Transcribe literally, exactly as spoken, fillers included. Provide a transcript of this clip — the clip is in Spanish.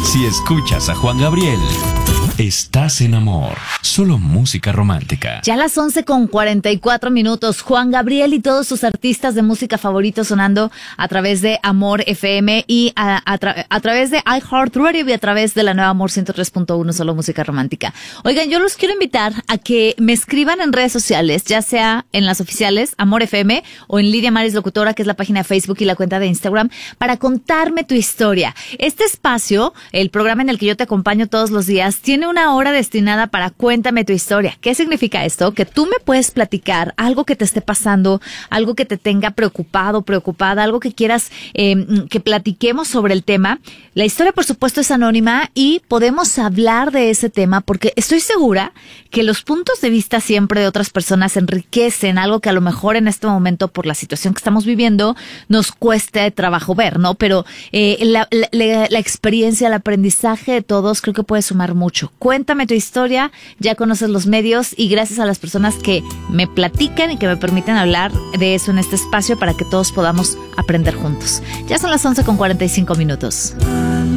Si escuchas a Juan Gabriel, estás en amor. Solo música romántica. Ya a las once con cuarenta y cuatro minutos, Juan Gabriel y todos sus artistas de música favoritos sonando a través de Amor F M y a, a, tra- a través de iHeartRadio y a través de la nueva Amor ciento tres punto uno, solo música romántica. Oigan, yo los quiero invitar a que me escriban en redes sociales, ya sea en las oficiales, Amor F M, o en Lidia Maris Locutora, que es la página de Facebook y la cuenta de Instagram, para contarme tu historia. Este espacio, el programa en el que yo te acompaño todos los días, tiene una hora destinada para Cuéntame tu historia. ¿Qué significa esto? Que tú me puedes platicar algo que te esté pasando, algo que te tenga preocupado, preocupada, algo que quieras eh, que platiquemos sobre el tema. La historia, por supuesto, es anónima y podemos hablar de ese tema porque estoy segura que los puntos de vista siempre de otras personas enriquecen algo que a lo mejor en este momento, por la situación que estamos viviendo, nos cuesta trabajo ver, ¿no? Pero eh, la, la, la, la experiencia, el aprendizaje de todos creo que puede sumar mucho. Cuéntame tu historia, ya conoces los medios y gracias a las personas que me platican y que me permiten hablar de eso en este espacio para que todos podamos aprender juntos. Ya son las once con cuarenta y cinco minutos.